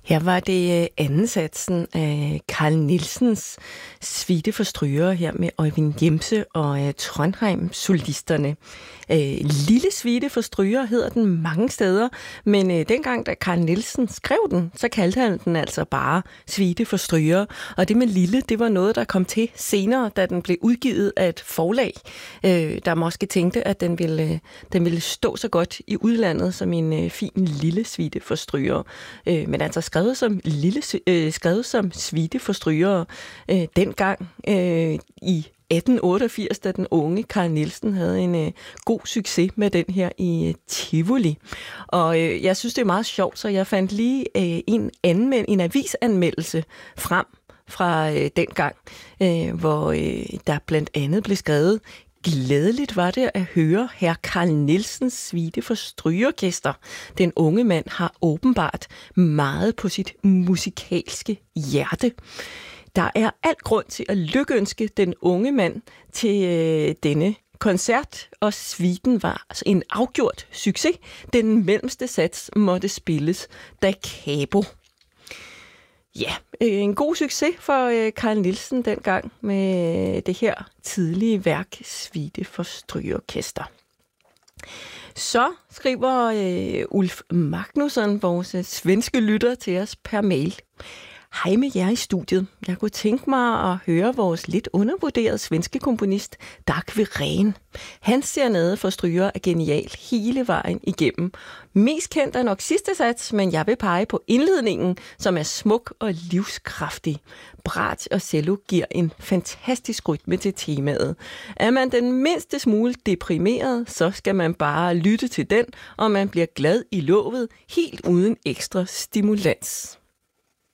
Her var det anden satsen af Carl Nielsens suite for strygere her med Øjvind Jemse og Trondheim solisterne. Lille suite for strygere hedder den mange steder, men dengang da Carl Nielsen skrev den, så kaldte han den altså bare suite for strygere. Og det med lille, det var noget, der kom til senere, da den blev udgivet af et forlag, der måske tænkte, at den ville stå så godt i udlandet som en fin lille suite for strygere. Men altså skrevet som suite for strygere dengang i 1888, da den unge Carl Nielsen havde en god succes med den her i Tivoli. Og jeg synes, det er meget sjovt, så jeg fandt lige en avisanmeldelse frem fra dengang, hvor der blandt andet blev skrevet: Glædeligt var det at høre hr. Carl Nielsens suite for strygeorkester. Den unge mand har åbenbart meget på sit musikalske hjerte. Der er al grund til at lykønske den unge mand til denne koncert, og suiten var altså en afgjort succes. Den mellemste sats måtte spilles da capo. Ja, en god succes for Carl Nielsen dengang med det her tidlige værk, suite for strygeorkester. Så skriver Ulf Magnusson, vores svenske lytter, til os per mail. Hej med jer i studiet. Jeg kunne tænke mig at høre vores lidt undervurderede svenske komponist, Dag Wirén. Hans serenade for strygere er genial hele vejen igennem. Mest kendt er nok sidste sats, men jeg vil pege på indledningen, som er smuk og livskraftig. Brat og cello giver en fantastisk rytme til temaet. Er man den mindste smule deprimeret, så skal man bare lytte til den, og man bliver glad i låget, helt uden ekstra stimulans.